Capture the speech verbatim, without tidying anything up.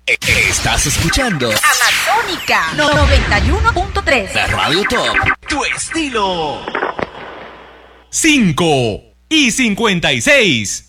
Estás escuchando Amazónica noventa y uno punto tres. La Radio Top. Tu estilo. cinco y cincuenta y seis.